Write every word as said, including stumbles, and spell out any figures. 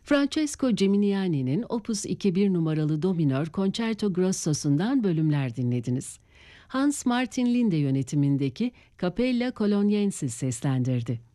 Francesco Geminiani'nin Opus iki bir numaralı Do minör Concerto Grosso'sundan bölümler dinlediniz. Hans Martin Linde yönetimindeki Capella Coloniensis seslendirdi.